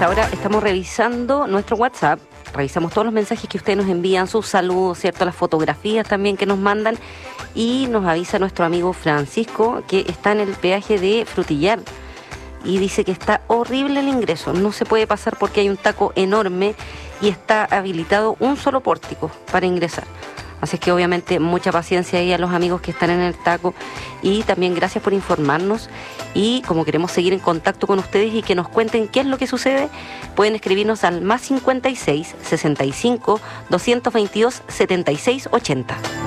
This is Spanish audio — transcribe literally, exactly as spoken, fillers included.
esta hora estamos revisando nuestro WhatsApp. Revisamos todos los mensajes que ustedes nos envían, sus saludos, ¿cierto? Las fotografías también que nos mandan. Y nos avisa nuestro amigo Francisco que está en el peaje de Frutillar. Y dice que está horrible el ingreso. No se puede pasar porque hay un taco enorme y está habilitado un solo pórtico para ingresar. Así es que obviamente mucha paciencia ahí a los amigos que están en el taco. Y también gracias por informarnos. Y como queremos seguir en contacto con ustedes y que nos cuenten qué es lo que sucede, pueden escribirnos al más cincuenta y seis, sesenta y cinco, doscientos veintidós, setenta y seis, ochenta.